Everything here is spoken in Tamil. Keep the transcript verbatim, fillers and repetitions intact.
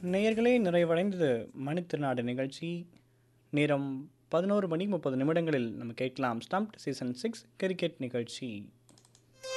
நேயர்களே நிறைவடைந்தது மணித்திருநாடு நிகழ்ச்சி. நேரம் பதினோரு மணி முப்பது நிமிடங்களில் நம்ம கேட்கலாம் ஸ்டம்ப்ட் சீசன் சிக்ஸ் கிரிக்கெட் நிகழ்ச்சி.